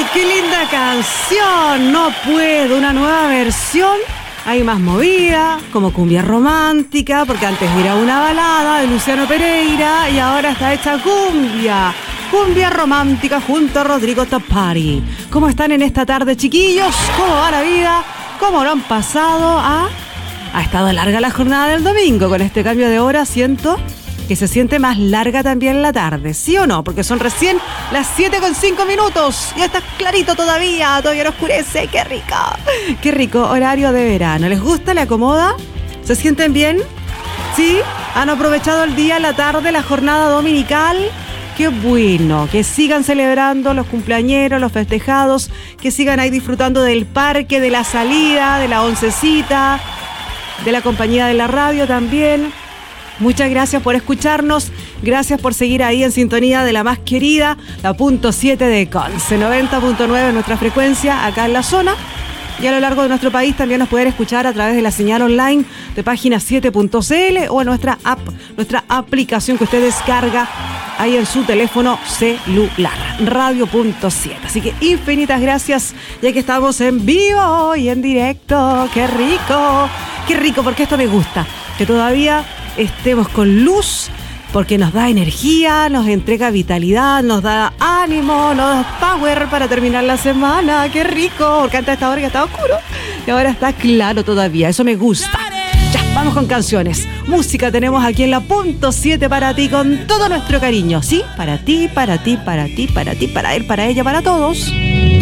qué linda canción! No puedo, una nueva versión. Hay más movida, como cumbia romántica, porque antes era una balada de Luciano Pereira y ahora está hecha cumbia. Cumbia romántica junto a Rodrigo Tapari. ¿Cómo están en esta tarde, chiquillos? ¿Cómo va la vida? ¿Cómo lo han pasado? Ha estado larga la jornada del domingo. Con este cambio de hora siento que se siente más larga también la tarde, ¿sí o no? Porque son recién las 7:05. Ya está clarito todavía no oscurece. ¡Qué rico! ¡Qué rico! Horario de verano. ¿Les gusta? ¿Le acomoda? ¿Se sienten bien? ¿Sí? ¿Han aprovechado el día, la tarde, la jornada dominical? ¡Qué bueno! Que sigan celebrando los cumpleañeros, los festejados, que sigan ahí disfrutando del parque, de la salida, de la oncecita, de la compañía de la radio también. Muchas gracias por escucharnos, gracias por seguir ahí en sintonía de la más querida, la .7 de Conce, 90.9 nuestra frecuencia acá en la zona. Y a lo largo de nuestro país también nos pueden escuchar a través de la señal online de página 7.cl o en nuestra app, nuestra aplicación que usted descarga ahí en su teléfono celular, radio.7. Así que infinitas gracias, ya que estamos en vivo y en directo. ¡Qué rico! Porque esto me gusta, que todavía estemos con luz, porque nos da energía, nos entrega vitalidad, nos da ánimo, nos da power para terminar la semana. ¡Qué rico! Porque antes de esta hora ya estaba oscuro y ahora está claro todavía. Eso me gusta. Ya, vamos con canciones. Música tenemos aquí en la .7 para ti con todo nuestro cariño. ¿Sí? Para ti, para ti, para ti, para ti, para él, para ella, para todos.